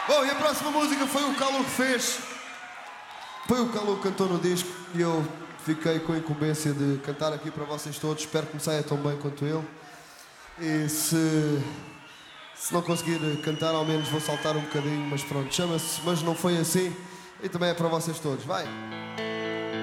Bom, e a próxima música foi o Calu que fez. Foi o Calu que cantou no disco e eu fiquei com a incumbência de cantar aqui para vocês todos. Espero que me saia tão bem quanto ele. E se não conseguir cantar, ao menos vou saltar um bocadinho, mas pronto, chama-se Mas Não Foi Assim e também é para vocês todos. Vai!